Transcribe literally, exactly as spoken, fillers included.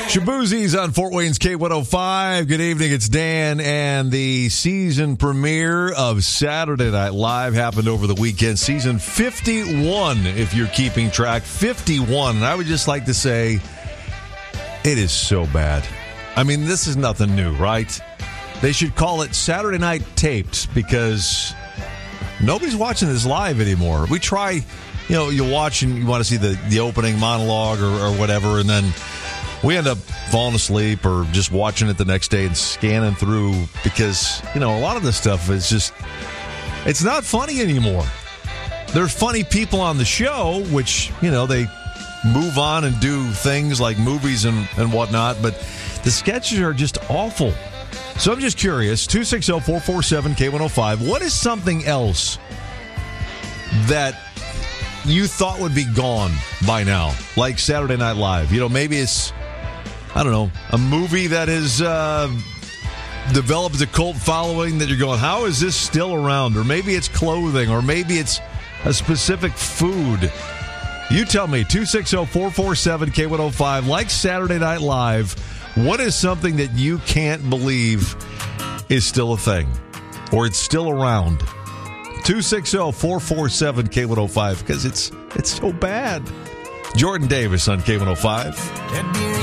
Shaboozie's on Fort Wayne's K one oh five. Good evening, it's Dan, and the season premiere of Saturday Night Live happened over the weekend. Season fifty-one, if you're keeping track. fifty-one, and I would just like to say, it is so bad. I mean, this is nothing new, right? They should call it Saturday Night Taped, because nobody's watching this live anymore. We try, you know, you watch and you want to see the, the opening monologue or, or whatever, and then we end up falling asleep or just watching it the next day and scanning through because, you know, a lot of this stuff is just, it's not funny anymore. There's funny people on the show, which, you know, they move on and do things like movies and, and whatnot, but the sketches are just awful. So I'm just curious, two six zero, four four seven, K one oh five, what is something else that you thought would be gone by now, like Saturday Night Live? You know, maybe it's, I don't know, a movie that has uh, developed a cult following that you're going, how is this still around? Or maybe it's clothing, or maybe it's a specific food. You tell me, two six zero, four four seven, K one oh five, like Saturday Night Live, what is something that you can't believe is still a thing, or it's still around? two six zero, four four seven, K one oh five, because it's, it's so bad. Jordan Davis on K one oh five.